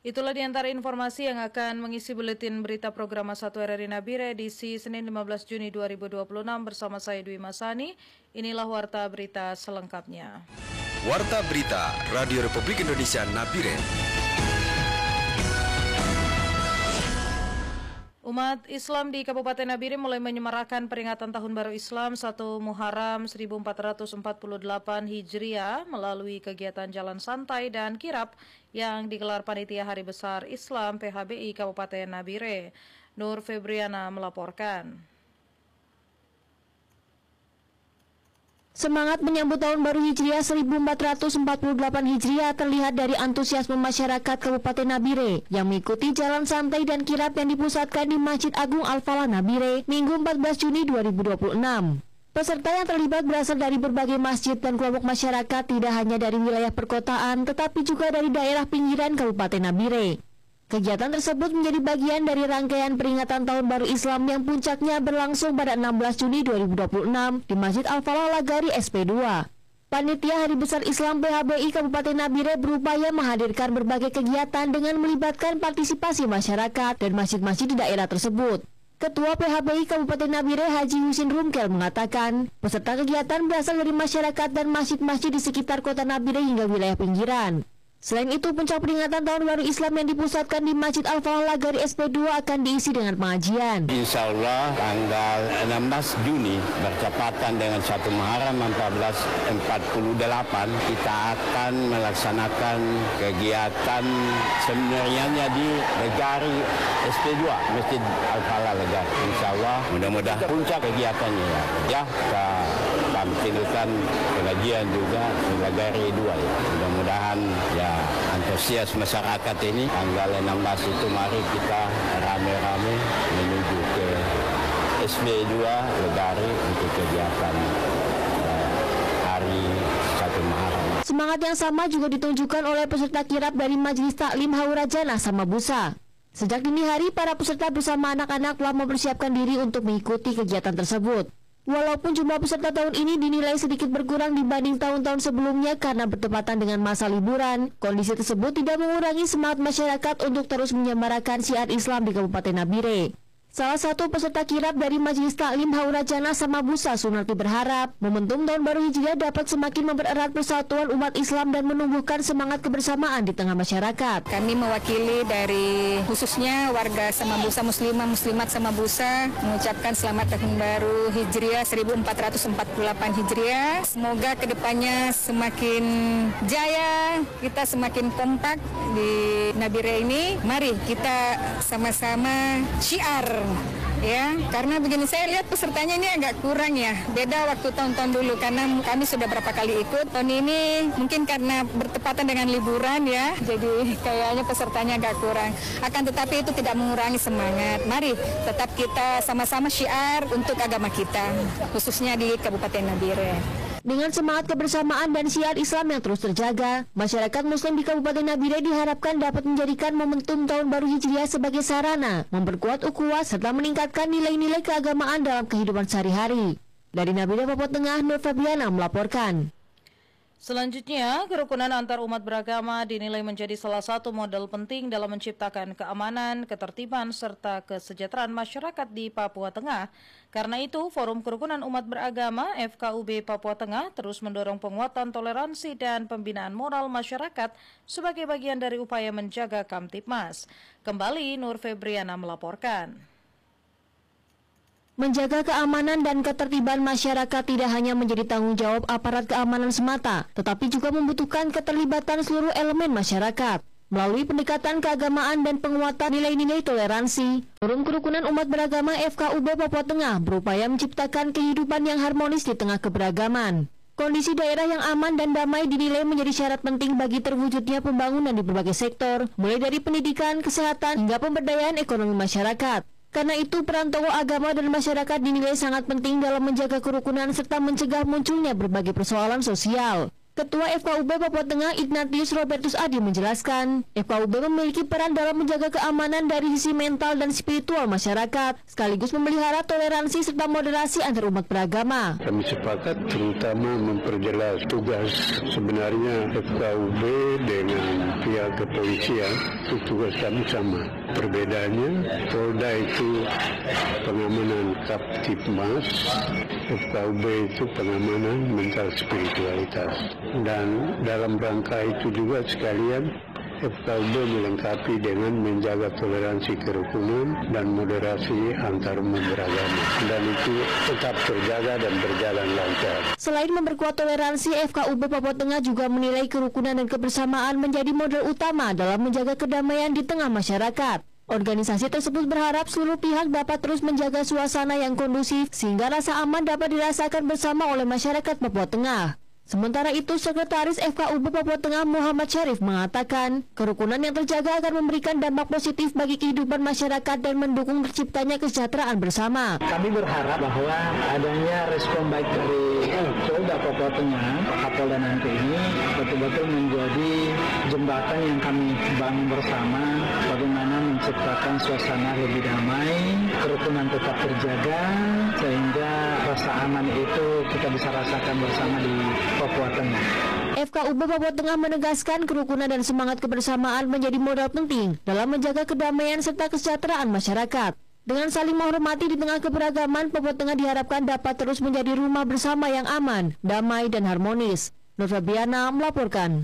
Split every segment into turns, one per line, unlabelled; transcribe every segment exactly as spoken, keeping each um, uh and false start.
Itulah di antara informasi yang akan mengisi buletin berita program satu R R I Nabire edisi Senin lima belas Juni dua ribu dua puluh enam bersama saya Dwi Masani. Inilah warta berita selengkapnya.
Warta berita Radio Republik Indonesia Nabire.
Umat Islam di Kabupaten Nabire mulai menyemarakan peringatan Tahun Baru Islam satu Muharram seribu empat ratus empat puluh delapan Hijriah melalui kegiatan jalan santai dan kirap yang digelar Panitia Hari Besar Islam P H B I Kabupaten Nabire. Nur Febriana melaporkan.
Semangat menyambut Tahun Baru Hijriah seribu empat ratus empat puluh delapan Hijriah terlihat dari antusiasme masyarakat Kabupaten Nabire yang mengikuti jalan santai dan kirap yang dipusatkan di Masjid Agung Al-Falah Nabire Minggu empat belas Juni dua ribu dua puluh enam. Peserta yang terlibat berasal dari berbagai masjid dan kelompok masyarakat tidak hanya dari wilayah perkotaan tetapi juga dari daerah pinggiran Kabupaten Nabire. Kegiatan tersebut menjadi bagian dari rangkaian peringatan Tahun Baru Islam yang puncaknya berlangsung pada enam belas Juni dua ribu dua puluh enam di Masjid Al-Falah Lagari S P dua. Panitia Hari Besar Islam P H B I Kabupaten Nabire berupaya menghadirkan berbagai kegiatan dengan melibatkan partisipasi masyarakat dan masjid-masjid di daerah tersebut. Ketua P H B I Kabupaten Nabire Haji Husin Rumkel mengatakan, peserta kegiatan berasal dari masyarakat dan masjid-masjid di sekitar kota Nabire hingga wilayah pinggiran. Selain itu, puncak peringatan Tahun Baru Islam yang dipusatkan di Masjid Al-Falah Lagari S P dua akan diisi dengan pengajian.
Insya Allah tanggal enam belas Juni bertepatan dengan satu Muharram seribu empat ratus empat puluh delapan kita akan melaksanakan kegiatan sebenarnya di Lagari S P dua, Masjid Al-Falah Lagari. Insya Allah mudah-mudahan puncak kegiatannya ya. Ya, kita tampilkan pengajian juga di Lagari dua ya. Mudah-mudahan ya antusias masyarakat ini tanggal enam belas itu mari kita rame-rame menuju ke S P dua Lagari untuk kegiatan uh, hari satu Muharram.
Semangat yang sama juga ditunjukkan oleh peserta kirap dari Majelis Taklim Haurajana Samabusa. Sejak dini hari para peserta bersama anak-anak telah mempersiapkan diri untuk mengikuti kegiatan tersebut. Walaupun jumlah peserta tahun ini dinilai sedikit berkurang dibanding tahun-tahun sebelumnya karena bertepatan dengan masa liburan, kondisi tersebut tidak mengurangi semangat masyarakat untuk terus menyemarakan syiar Islam di Kabupaten Nabire. Salah satu peserta kirap dari Majelis Taklim Haurajana Samabusa, Sunarti, berharap momentum Tahun Baru Hijriah dapat semakin mempererat persatuan umat Islam dan menumbuhkan semangat kebersamaan di tengah masyarakat.
Kami mewakili dari khususnya warga Samabusa Muslimah Muslimat Samabusa mengucapkan selamat Tahun Baru Hijriah seribu empat ratus empat puluh delapan Hijriah. Semoga kedepannya semakin jaya, kita semakin kompak di Nabire ini. Mari kita sama-sama syiar. Ya, karena begini, saya lihat pesertanya ini agak kurang ya, beda waktu tahun-tahun dulu karena kami sudah berapa kali ikut. Tahun ini mungkin karena bertepatan dengan liburan ya, jadi kayaknya pesertanya agak kurang. Akan tetapi itu tidak mengurangi semangat. Mari tetap kita sama-sama syiar untuk agama kita, khususnya di Kabupaten Nabire.
Dengan semangat kebersamaan dan syiar Islam yang terus terjaga, masyarakat Muslim di Kabupaten Nabire diharapkan dapat menjadikan momentum Tahun Baru Hijriah sebagai sarana memperkuat ukhuwah serta meningkatkan nilai-nilai keagamaan dalam kehidupan sehari-hari. Dari Nabire, Papua Tengah, Nur Fabiana melaporkan.
Selanjutnya, kerukunan antar umat beragama dinilai menjadi salah satu modal penting dalam menciptakan keamanan, ketertiban, serta kesejahteraan masyarakat di Papua Tengah. Karena itu, Forum Kerukunan Umat Beragama F K U B Papua Tengah terus mendorong penguatan toleransi dan pembinaan moral masyarakat sebagai bagian dari upaya menjaga Kamtipmas. Kembali, Nur Febriana melaporkan.
Menjaga keamanan dan ketertiban masyarakat tidak hanya menjadi tanggung jawab aparat keamanan semata, tetapi juga membutuhkan keterlibatan seluruh elemen masyarakat. Melalui pendekatan keagamaan dan penguatan nilai-nilai toleransi, Forum Kerukunan Umat Beragama F K U B Papua Tengah berupaya menciptakan kehidupan yang harmonis di tengah keberagaman. Kondisi daerah yang aman dan damai dinilai menjadi syarat penting bagi terwujudnya pembangunan di berbagai sektor, mulai dari pendidikan, kesehatan, hingga pemberdayaan ekonomi masyarakat. Karena itu, peran tokoh agama dan masyarakat dinilai sangat penting dalam menjaga kerukunan serta mencegah munculnya berbagai persoalan sosial. Ketua F K U B Papua Tengah Ignatius Robertus Adi menjelaskan, F K U B memiliki peran dalam menjaga keamanan dari sisi mental dan spiritual masyarakat, sekaligus memelihara toleransi serta moderasi antar umat beragama.
Kami sepakat terutama memperjelas tugas sebenarnya F K U B dengan pihak Polda kepolisian itu tugas kami sama. Perbedaannya Polda itu pengamanan Kaptipmas, F K U B itu pengamanan mental spiritualitas. Dan dalam rangka itu juga sekalian F K U B melengkapi dengan menjaga toleransi kerukunan dan moderasi antar umat beragama, dan itu tetap terjaga dan berjalan lancar.
Selain memperkuat toleransi, F K U B Papua Tengah juga menilai kerukunan dan kebersamaan menjadi modal utama dalam menjaga kedamaian di tengah masyarakat. Organisasi tersebut berharap seluruh pihak dapat terus menjaga suasana yang kondusif sehingga rasa aman dapat dirasakan bersama oleh masyarakat Papua Tengah. Sementara itu, Sekretaris F K U B Papua Tengah Muhammad Syarif mengatakan, kerukunan yang terjaga akan memberikan dampak positif bagi kehidupan masyarakat dan mendukung terciptanya kesejahteraan bersama.
Kami berharap bahwa adanya respon baik dari Polda Papua Tengah, Pak Kapolda nanti ini betul-betul menjadi jembatan yang kami bangun bersama, bagaimana menciptakan suasana lebih damai, kerukunan tetap terjaga, sehingga rasa aman itu kita bisa rasakan bersama di Papua Tengah.
F K U B Papua Tengah menegaskan kerukunan dan semangat kebersamaan menjadi modal penting dalam menjaga kedamaian serta kesejahteraan masyarakat. Dengan saling menghormati di tengah keberagaman, Papua Tengah diharapkan dapat terus menjadi rumah bersama yang aman, damai, dan harmonis. Nur Fabiana melaporkan.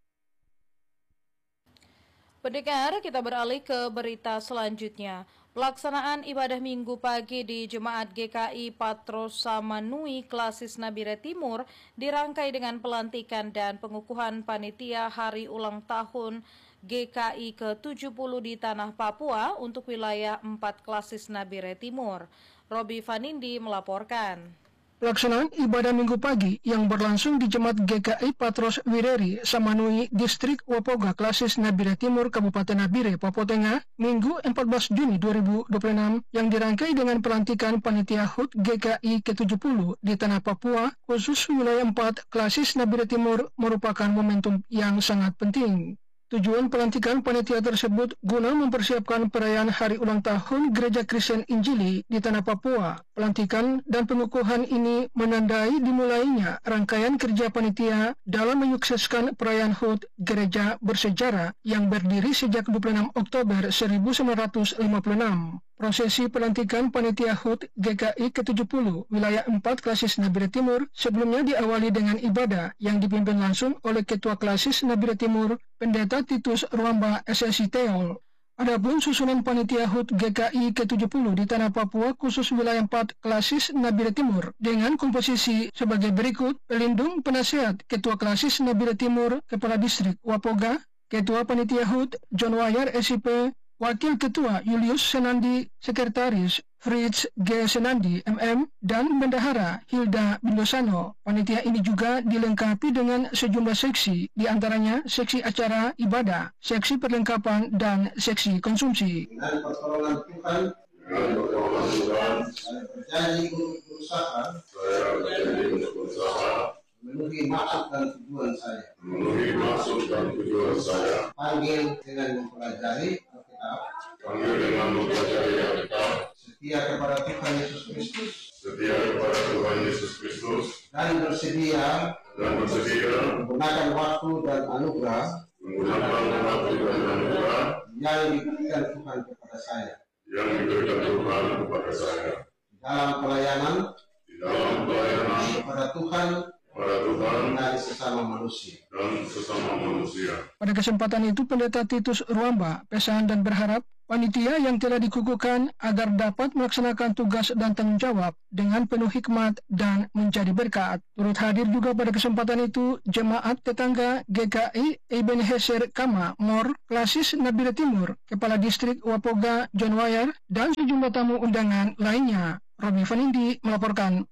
Pendengar, kita beralih ke berita selanjutnya. Pelaksanaan ibadah minggu pagi di Jemaat G K I Patros Samanui Klasis Nabire Timur dirangkai dengan pelantikan dan pengukuhan panitia hari ulang tahun G K I ke tujuh puluh di Tanah Papua untuk wilayah empat Klasis Nabire Timur. Robi Vanindi melaporkan.
Pelaksanaan ibadah minggu pagi yang berlangsung di Jemaat G K I Patros Wireri Samanui Distrik Wapoga Klasis Nabire Timur Kabupaten Nabire Papua Tengah Minggu empat belas Juni dua ribu dua puluh enam yang dirangkai dengan pelantikan panitia H U T G K I ke tujuh puluh di Tanah Papua khusus wilayah empat Klasis Nabire Timur merupakan momentum yang sangat penting. Tujuan pelantikan panitia tersebut guna mempersiapkan perayaan hari ulang tahun Gereja Kristen Injili di Tanah Papua. Pelantikan dan pengukuhan ini menandai dimulainya rangkaian kerja panitia dalam menyukseskan perayaan H U T Gereja Bersejarah yang berdiri sejak dua puluh enam Oktober seribu sembilan ratus lima puluh enam. Prosesi pelantikan panitia H U T G K I ke tujuh puluh wilayah empat Klasis Nabire Timur sebelumnya diawali dengan ibadah yang dipimpin langsung oleh Ketua Klasis Nabire Timur, Pendeta Titus Ruamba S S I Teol. Adapun susunan panitia H U T G K I ke tujuh puluh di Tanah Papua khusus wilayah empat Klasis Nabire Timur dengan komposisi sebagai berikut: pelindung penasehat Ketua Klasis Nabire Timur, Kepala Distrik Wapoga, Ketua Panitia H U T John Wayar S I P, Wakil Ketua Julius Senandi, Sekretaris Fritz G. Senandi M M, dan Bendahara Hilda Bindosano. Panitia ini juga dilengkapi dengan sejumlah seksi, diantaranya seksi acara ibadah, seksi perlengkapan, dan seksi konsumsi.
Dengan pertolongan Tuhan, dengan pertolongan Tuhan, saya berjanji untuk berusaha, saya berjanji untuk berusaha, memenuhi maksud dan tujuan saya, memenuhi maksud dan tujuan saya, panggil dengan mempelajari Alkitab, panggil dengan mempelajari Alkitab, setia kepada Tuhan Yesus Kristus, setia kepada Tuhan Yesus Kristus, dan bersedia, dan bersedia menggunakan waktu dan anugerah, menggunakan waktu dan anugerah yang diberikan Tuhan kepada saya, yang diberikan Tuhan kepada saya, di dalam pelayanan, di dalam pelayanan kepada Tuhan, kepada Tuhan dan sesama manusia. Dan sesama manusia.
Pada kesempatan itu, Pendeta Titus Ruamba pesan dan berharap panitia yang telah dikukuhkan agar dapat melaksanakan tugas dan tanggung jawab dengan penuh hikmat dan menjadi berkat. Turut hadir juga pada kesempatan itu jemaat tetangga G K I Ebenezer Kama Mor Klasis Nabire Timur, Kepala Distrik Wapoga John Wayar, dan sejumlah tamu undangan lainnya. Robi Vanindi melaporkan.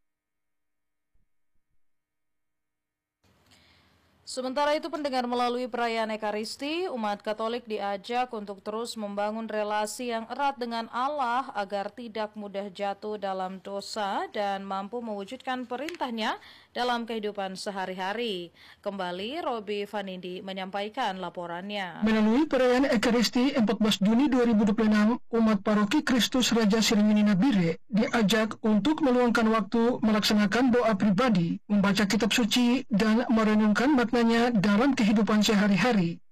Sementara itu, pendengar, melalui perayaan Ekaristi, umat Katolik diajak untuk terus membangun relasi yang erat dengan Allah agar tidak mudah jatuh dalam dosa dan mampu mewujudkan perintahnya dalam kehidupan sehari-hari. Kembali Robi Vanindi menyampaikan laporannya.
Melalui perayaan Ekaristi empat belas Juni dua ribu dua puluh enam, umat Paroki Kristus Raja Sriwini Nabire diajak untuk meluangkan waktu melaksanakan doa pribadi, membaca kitab suci, dan merenungkan maknanya dalam kehidupan sehari-hari.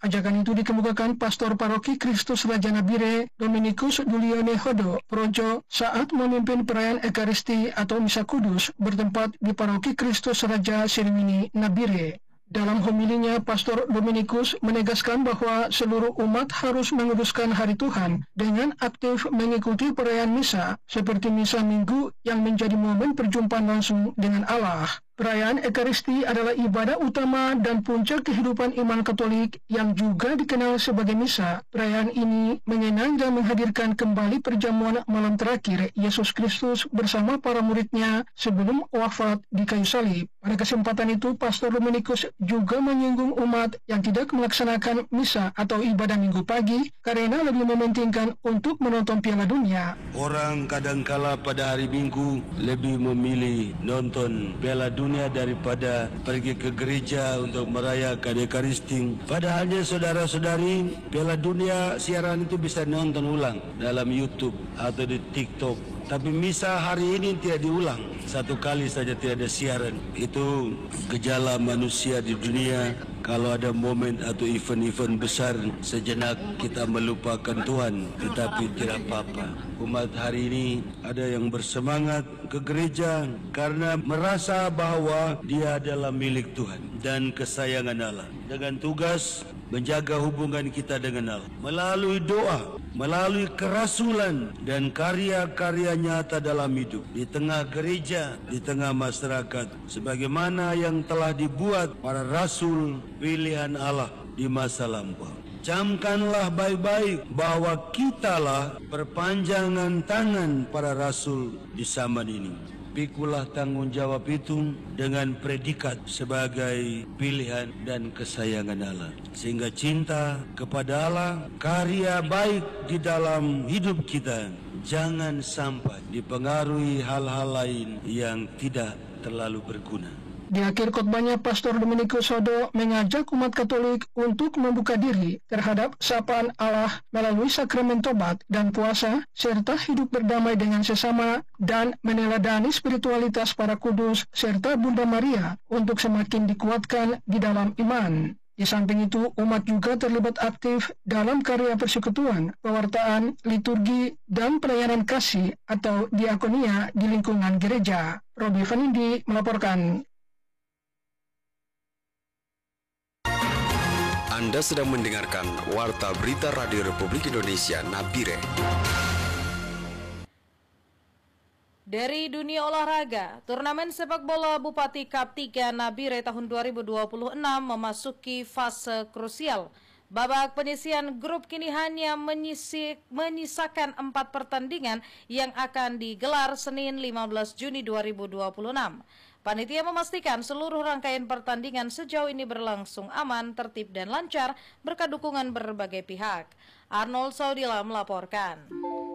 Ajakan itu dikemukakan Pastor Paroki Kristus Raja Nabire, Dominikus Dulione Hodo Projo saat memimpin perayaan Ekaristi atau Misa Kudus bertempat di Paroki Kristus Raja Siliwini Nabire. Dalam homilinya, Pastor Dominikus menegaskan bahwa seluruh umat harus menguduskan hari Tuhan dengan aktif mengikuti perayaan misa, seperti misa Minggu yang menjadi momen perjumpaan langsung dengan Allah. Perayaan Ekaristi adalah ibadah utama dan puncak kehidupan iman Katolik yang juga dikenal sebagai misa. Perayaan ini mengenang dan menghadirkan kembali perjamuan malam terakhir Yesus Kristus bersama para muridnya sebelum wafat di kayu salib. Pada kesempatan itu, Pastor Dominikus juga menyinggung umat yang tidak melaksanakan misa atau ibadah Minggu pagi karena lebih mementingkan untuk menonton Piala Dunia.
Orang kadangkala pada hari Minggu lebih memilih nonton Piala Dunia daripada pergi ke gereja untuk merayakan Ekaristi. Padahalnya saudara-saudari, Piala Dunia siaran itu bisa nonton ulang dalam YouTube atau di TikTok. Tapi misa hari ini tidak diulang. Satu kali saja tidak ada siaran. Itu gejala manusia di dunia. Kalau ada momen atau event-event besar, sejenak kita melupakan Tuhan. Tetapi tidak apa-apa. Umat hari ini ada yang bersemangat ke gereja karena merasa bahwa dia adalah milik Tuhan dan kesayangan Allah. Dengan tugas menjaga hubungan kita dengan Allah melalui doa, melalui kerasulan dan karya-karya nyata dalam hidup di tengah gereja, di tengah masyarakat, sebagaimana yang telah dibuat para rasul pilihan Allah di masa lampau. Camkanlah baik-baik bahwa kitalah perpanjangan tangan para rasul di zaman ini. Pikulah tanggung jawab itu dengan predikat sebagai pilihan dan kesayangan Allah. Sehingga cinta kepada Allah, karya baik di dalam hidup kita, jangan sampai dipengaruhi hal-hal lain yang tidak terlalu berguna.
Di akhir khotbahnya, Pastor Dominikus Hodo mengajak umat Katolik untuk membuka diri terhadap sapaan Allah melalui sakramen tobat dan puasa, serta hidup berdamai dengan sesama dan meneladani spiritualitas para kudus serta Bunda Maria untuk semakin dikuatkan di dalam iman. Di samping itu, umat juga terlibat aktif dalam karya persekutuan, pewartaan, liturgi, dan pelayanan kasih atau diakonia di lingkungan gereja. Robi Vanindi melaporkan.
Anda sedang mendengarkan Warta Berita Radio Republik Indonesia Nabire.
Dari dunia olahraga, turnamen sepak bola Bupati Cup tiga Nabire tahun dua ribu dua puluh enam memasuki fase krusial. Babak penyisian grup kini hanya menyisi, menyisakan empat pertandingan yang akan digelar Senin lima belas Juni dua ribu dua puluh enam. Panitia memastikan seluruh rangkaian pertandingan sejauh ini berlangsung aman, tertib, dan lancar berkat dukungan berbagai pihak. Arnold Saudila melaporkan.